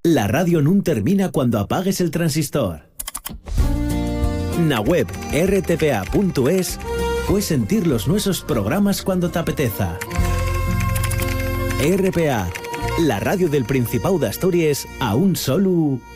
La radio nun termina cuando apagues el transistor. Na web rtpa.es puedes sentir los nuestros programas cuando te apeteza. RPA, la radio del Principado de Asturias a un solo